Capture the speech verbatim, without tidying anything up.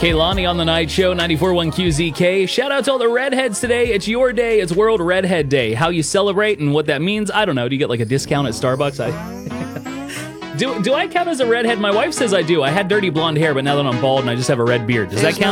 Kaylani on the night show, ninety-four point one Q Z K. Shout out to all the redheads today. It's your day. It's World Redhead Day. How you celebrate and what that means, I don't know. Do you get like a discount at Starbucks? I do, do I count as a redhead? My wife says I do. I had dirty blonde hair, but now that I'm bald and I just have a red beard. Does that count?